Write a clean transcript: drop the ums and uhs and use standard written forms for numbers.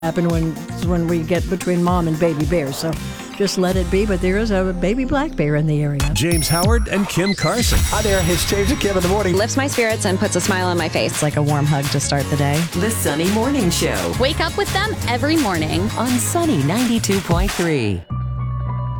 happen when we get between mom and baby bear. So just let it be. But there is a baby black bear in the area. James Howard and Kim Carson. Hi there, it's James and Kim in the morning. Lifts my spirits and puts a smile on my face. It's like a warm hug to start the day. The Sunny Morning Show. Wake up with them every morning on Sunny 92.3.